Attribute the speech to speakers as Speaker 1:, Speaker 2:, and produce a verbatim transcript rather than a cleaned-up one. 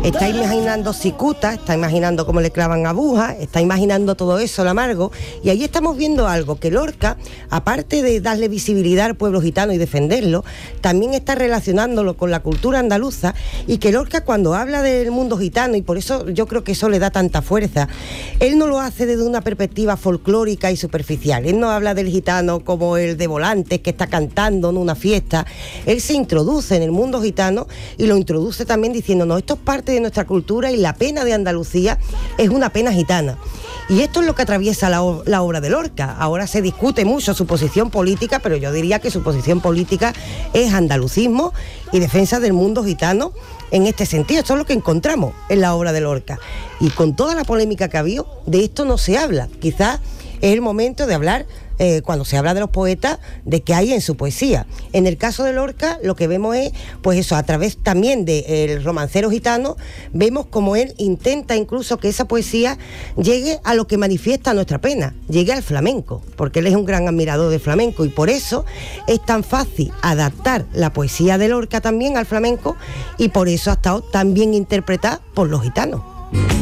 Speaker 1: está imaginando cicuta, está imaginando cómo le clavan agujas, está imaginando todo eso, el amargo, y ahí estamos viendo algo, que Lorca, aparte de darle visibilidad al pueblo gitano y defenderlo, también está relacionándolo con la cultura andaluza, y que Lorca, cuando habla del mundo gitano, y por eso yo creo que eso le da tanta fuerza, él no lo hace desde una perspectiva folclórica y superficial, él no habla del gitano como el de Volantes que está cantando en una fiesta, él se introduce en el mundo gitano y lo introduce también diciendo, no, esto es parte de nuestra cultura y la pena de Andalucía es una pena gitana. Y esto es lo que atraviesa la, la obra de Lorca. Ahora se discute mucho su posición política, pero yo diría que su posición política es andalucismo y defensa del mundo gitano en este sentido. Esto es lo que encontramos en la obra de Lorca. Y con toda la polémica que ha habido, de esto no se habla. Quizás es el momento de hablar, eh, cuando se habla de los poetas, de qué hay en su poesía. En el caso de Lorca, lo que vemos es, pues eso, a través también del romancero gitano, vemos como él intenta incluso que esa poesía llegue a lo que manifiesta nuestra pena, llegue al flamenco, porque él es un gran admirador del flamenco, y por eso es tan fácil adaptar la poesía de Lorca también al flamenco, y por eso ha estado tan bien interpretada por los gitanos.